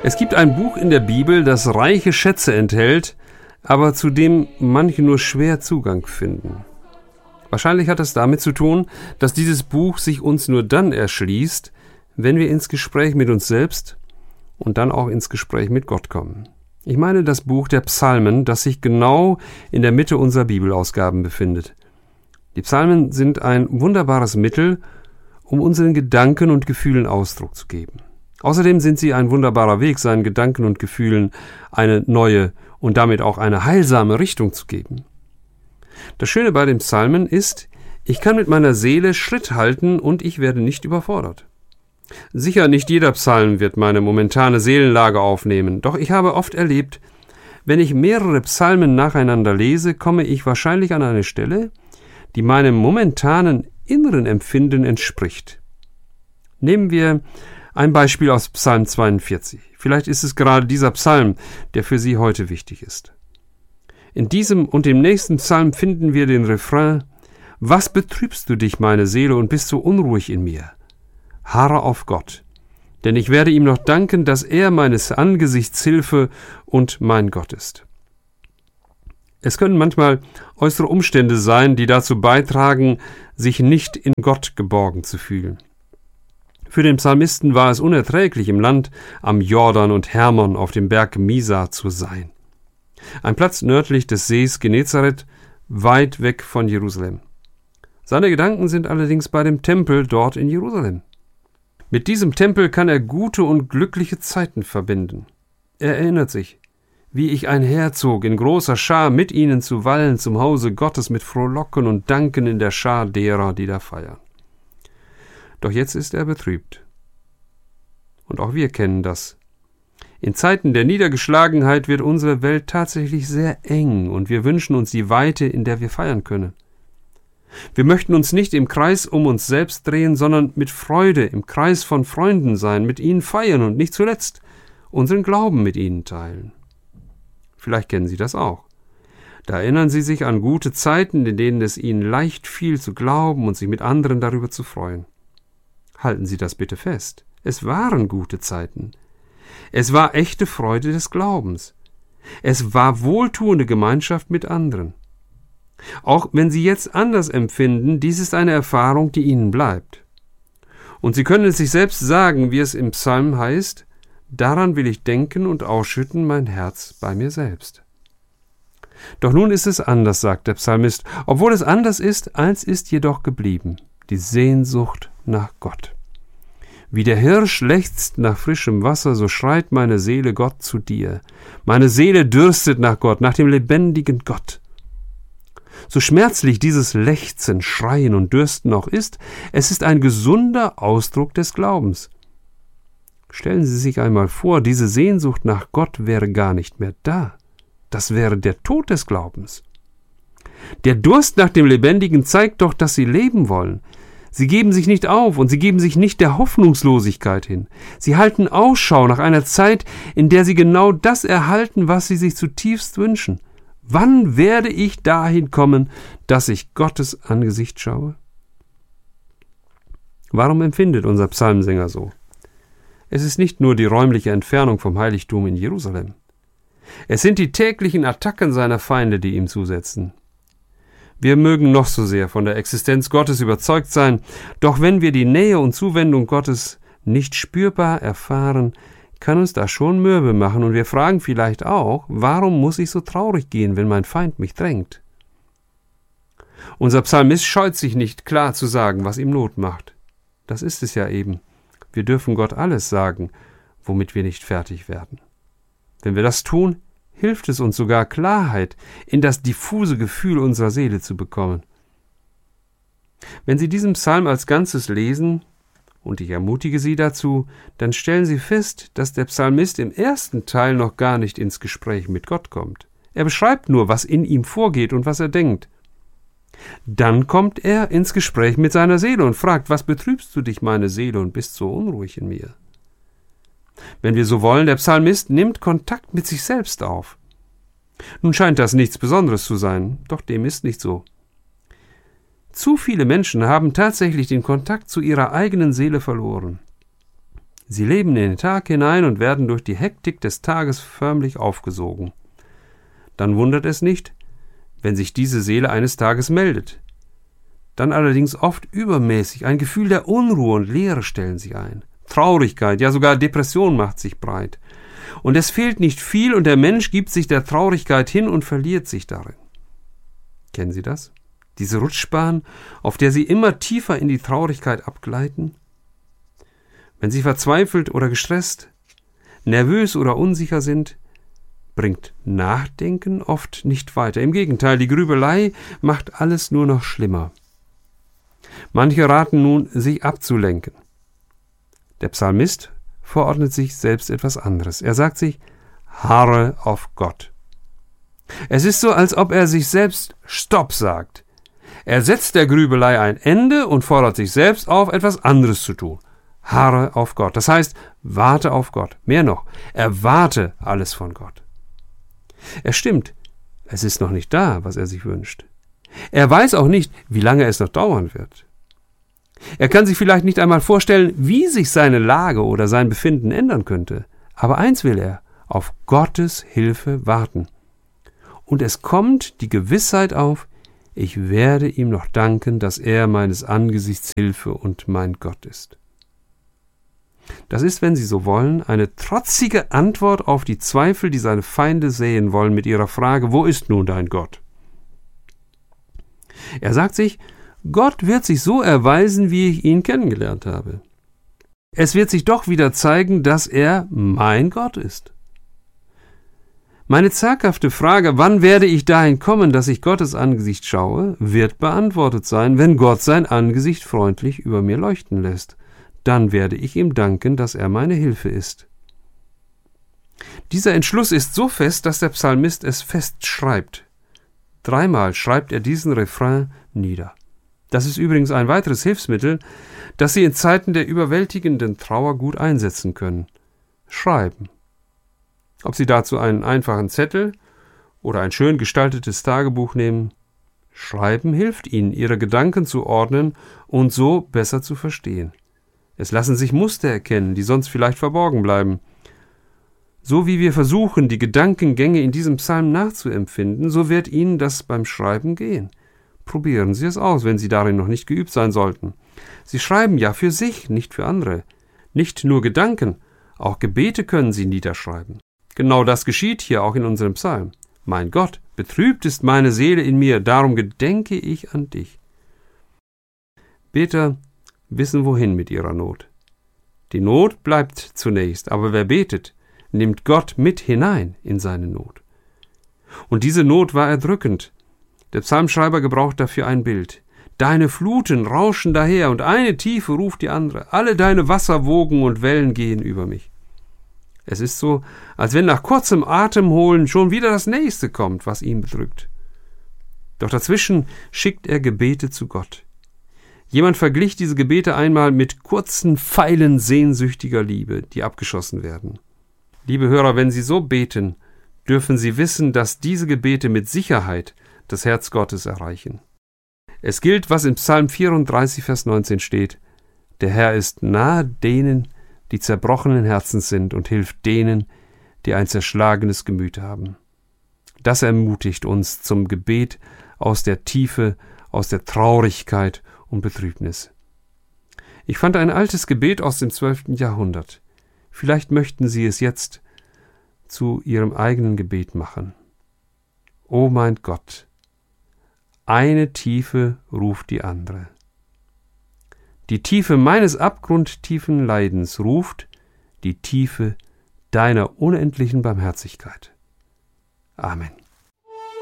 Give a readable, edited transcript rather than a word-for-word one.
Es gibt ein Buch in der Bibel, das reiche Schätze enthält, aber zu dem manche nur schwer Zugang finden. Wahrscheinlich hat es damit zu tun, dass dieses Buch sich uns nur dann erschließt, wenn wir ins Gespräch mit uns selbst und dann auch ins Gespräch mit Gott kommen. Ich meine das Buch der Psalmen, das sich genau in der Mitte unserer Bibelausgaben befindet. Die Psalmen sind ein wunderbares Mittel, um unseren Gedanken und Gefühlen Ausdruck zu geben. Außerdem sind sie ein wunderbarer Weg, seinen Gedanken und Gefühlen eine neue und damit auch eine heilsame Richtung zu geben. Das Schöne bei den Psalmen ist, ich kann mit meiner Seele Schritt halten und ich werde nicht überfordert. Sicher, nicht jeder Psalm wird meine momentane Seelenlage aufnehmen, doch ich habe oft erlebt, wenn ich mehrere Psalmen nacheinander lese, komme ich wahrscheinlich an eine Stelle, die meinem momentanen inneren Empfinden entspricht. Nehmen wir ein Beispiel aus Psalm 42. Vielleicht ist es gerade dieser Psalm, der für Sie heute wichtig ist. In diesem und dem nächsten Psalm finden wir den Refrain: Was betrübst du dich, meine Seele, und bist so unruhig in mir? Harre auf Gott, denn ich werde ihm noch danken, dass er meines Angesichts Hilfe und mein Gott ist. Es können manchmal äußere Umstände sein, die dazu beitragen, sich nicht in Gott geborgen zu fühlen. Für den Psalmisten war es unerträglich, im Land am Jordan und Hermon auf dem Berg Misa zu sein. Ein Platz nördlich des Sees Genezareth, weit weg von Jerusalem. Seine Gedanken sind allerdings bei dem Tempel dort in Jerusalem. Mit diesem Tempel kann er gute und glückliche Zeiten verbinden. Er erinnert sich, wie ich einherzog in großer Schar mit ihnen zuweilen zum Hause Gottes mit Frohlocken und Danken in der Schar derer, die da feiern. Doch jetzt ist er betrübt. Und auch wir kennen das. In Zeiten der Niedergeschlagenheit wird unsere Welt tatsächlich sehr eng und wir wünschen uns die Weite, in der wir feiern können. Wir möchten uns nicht im Kreis um uns selbst drehen, sondern mit Freude im Kreis von Freunden sein, mit ihnen feiern und nicht zuletzt unseren Glauben mit ihnen teilen. Vielleicht kennen Sie das auch. Da erinnern Sie sich an gute Zeiten, in denen es Ihnen leicht fiel zu glauben und sich mit anderen darüber zu freuen. Halten Sie das bitte fest. Es waren gute Zeiten. Es war echte Freude des Glaubens. Es war wohltuende Gemeinschaft mit anderen. Auch wenn Sie jetzt anders empfinden, dies ist eine Erfahrung, die Ihnen bleibt. Und Sie können es sich selbst sagen, wie es im Psalm heißt: Daran will ich denken und ausschütten mein Herz bei mir selbst. Doch nun ist es anders, sagt der Psalmist. Obwohl es anders ist, eins ist jedoch geblieben: die Sehnsucht nach Gott. Wie der Hirsch lechzt nach frischem Wasser, so schreit meine Seele Gott zu dir. Meine Seele dürstet nach Gott, nach dem lebendigen Gott. So schmerzlich dieses Lechzen, Schreien und Dürsten auch ist, es ist ein gesunder Ausdruck des Glaubens. Stellen Sie sich einmal vor, diese Sehnsucht nach Gott wäre gar nicht mehr da. Das wäre der Tod des Glaubens. Der Durst nach dem Lebendigen zeigt doch, dass Sie leben wollen. Sie geben sich nicht auf und sie geben sich nicht der Hoffnungslosigkeit hin. Sie halten Ausschau nach einer Zeit, in der sie genau das erhalten, was sie sich zutiefst wünschen. Wann werde ich dahin kommen, dass ich Gottes Angesicht schaue? Warum empfindet unser Psalmsänger so? Es ist nicht nur die räumliche Entfernung vom Heiligtum in Jerusalem. Es sind die täglichen Attacken seiner Feinde, die ihm zusetzen. Wir mögen noch so sehr von der Existenz Gottes überzeugt sein, doch wenn wir die Nähe und Zuwendung Gottes nicht spürbar erfahren, kann uns das schon mürbe machen und wir fragen vielleicht auch, warum muss ich so traurig gehen, wenn mein Feind mich drängt? Unser Psalmist scheut sich nicht, klar zu sagen, was ihm Not macht. Das ist es ja eben. Wir dürfen Gott alles sagen, womit wir nicht fertig werden. Wenn wir das tun, hilft es uns sogar, Klarheit in das diffuse Gefühl unserer Seele zu bekommen. Wenn Sie diesen Psalm als Ganzes lesen, und ich ermutige Sie dazu, dann stellen Sie fest, dass der Psalmist im ersten Teil noch gar nicht ins Gespräch mit Gott kommt. Er beschreibt nur, was in ihm vorgeht und was er denkt. Dann kommt er ins Gespräch mit seiner Seele und fragt: Was betrübst du dich, meine Seele, und bist so unruhig in mir? Wenn wir so wollen, der Psalmist nimmt Kontakt mit sich selbst auf. Nun scheint das nichts Besonderes zu sein, doch dem ist nicht so. Zu viele Menschen haben tatsächlich den Kontakt zu ihrer eigenen Seele verloren. Sie leben in den Tag hinein und werden durch die Hektik des Tages förmlich aufgesogen. Dann wundert es nicht, wenn sich diese Seele eines Tages meldet. Dann allerdings oft übermäßig, ein Gefühl der Unruhe und Leere stellen sich ein. Traurigkeit, ja sogar Depression macht sich breit. Und es fehlt nicht viel und der Mensch gibt sich der Traurigkeit hin und verliert sich darin. Kennen Sie das? Diese Rutschbahn, auf der Sie immer tiefer in die Traurigkeit abgleiten? Wenn Sie verzweifelt oder gestresst, nervös oder unsicher sind, bringt Nachdenken oft nicht weiter. Im Gegenteil, die Grübelei macht alles nur noch schlimmer. Manche raten nun, sich abzulenken. Der Psalmist verordnet sich selbst etwas anderes. Er sagt sich, harre auf Gott. Es ist so, als ob er sich selbst Stopp sagt. Er setzt der Grübelei ein Ende und fordert sich selbst auf, etwas anderes zu tun. Harre auf Gott. Das heißt, warte auf Gott. Mehr noch, erwarte alles von Gott. Er stimmt, es ist noch nicht da, was er sich wünscht. Er weiß auch nicht, wie lange es noch dauern wird. Er kann sich vielleicht nicht einmal vorstellen, wie sich seine Lage oder sein Befinden ändern könnte. Aber eins will er, auf Gottes Hilfe warten. Und es kommt die Gewissheit auf, ich werde ihm noch danken, dass er meines Angesichts Hilfe und mein Gott ist. Das ist, wenn Sie so wollen, eine trotzige Antwort auf die Zweifel, die seine Feinde säen wollen mit ihrer Frage, wo ist nun dein Gott? Er sagt sich, Gott wird sich so erweisen, wie ich ihn kennengelernt habe. Es wird sich doch wieder zeigen, dass er mein Gott ist. Meine zaghafte Frage, wann werde ich dahin kommen, dass ich Gottes Angesicht schaue, wird beantwortet sein, wenn Gott sein Angesicht freundlich über mir leuchten lässt. Dann werde ich ihm danken, dass er meine Hilfe ist. Dieser Entschluss ist so fest, dass der Psalmist es festschreibt. 3-mal schreibt er diesen Refrain nieder. Das ist übrigens ein weiteres Hilfsmittel, das Sie in Zeiten der überwältigenden Trauer gut einsetzen können. Schreiben. Ob Sie dazu einen einfachen Zettel oder ein schön gestaltetes Tagebuch nehmen, Schreiben hilft Ihnen, Ihre Gedanken zu ordnen und so besser zu verstehen. Es lassen sich Muster erkennen, die sonst vielleicht verborgen bleiben. So wie wir versuchen, die Gedankengänge in diesem Psalm nachzuempfinden, so wird Ihnen das beim Schreiben gehen. Probieren Sie es aus, wenn Sie darin noch nicht geübt sein sollten. Sie schreiben ja für sich, nicht für andere. Nicht nur Gedanken, auch Gebete können Sie niederschreiben. Genau das geschieht hier auch in unserem Psalm. Mein Gott, betrübt ist meine Seele in mir, darum gedenke ich an dich. Beter wissen wohin mit ihrer Not. Die Not bleibt zunächst, aber wer betet, nimmt Gott mit hinein in seine Not. Und diese Not war erdrückend. Der Psalmschreiber gebraucht dafür ein Bild. Deine Fluten rauschen daher und eine Tiefe ruft die andere. Alle deine Wasserwogen und Wellen gehen über mich. Es ist so, als wenn nach kurzem Atemholen schon wieder das Nächste kommt, was ihn bedrückt. Doch dazwischen schickt er Gebete zu Gott. Jemand verglich diese Gebete einmal mit kurzen Pfeilen sehnsüchtiger Liebe, die abgeschossen werden. Liebe Hörer, wenn Sie so beten, dürfen Sie wissen, dass diese Gebete mit Sicherheit das Herz Gottes erreichen. Es gilt, was in Psalm 34, Vers 19 steht. Der Herr ist nahe denen, die zerbrochenen Herzens sind und hilft denen, die ein zerschlagenes Gemüt haben. Das ermutigt uns zum Gebet aus der Tiefe, aus der Traurigkeit und Betrübnis. Ich fand ein altes Gebet aus dem 12. Jahrhundert. Vielleicht möchten Sie es jetzt zu Ihrem eigenen Gebet machen. O mein Gott, eine Tiefe ruft die andere. Die Tiefe meines abgrundtiefen Leidens ruft die Tiefe deiner unendlichen Barmherzigkeit. Amen.